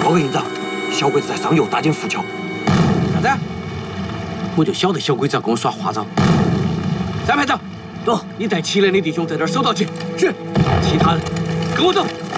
报告营长，小鬼子在上游搭建浮桥。 啥子？我就晓得小鬼子要跟我耍花招。三排长，走，你带齐连的弟兄在这儿守到起。是。其他人跟我走。